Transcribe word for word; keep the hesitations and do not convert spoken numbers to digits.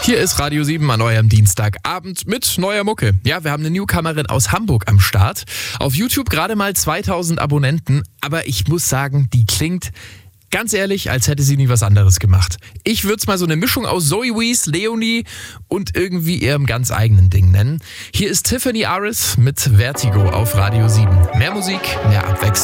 Hier ist Radio sieben an eurem Dienstagabend mit neuer Mucke. Ja, wir haben eine Newcomerin aus Hamburg am Start. Auf YouTube gerade mal zweitausend Abonnenten, aber ich muss sagen, die klingt ganz ehrlich, als hätte sie nie was anderes gemacht. Ich würde es mal so eine Mischung aus Zoe Wees, Leonie und irgendwie ihrem ganz eigenen Ding nennen. Hier ist Tiffany Aris mit Vertigo auf Radio sieben. Mehr Musik, mehr Abwechslung.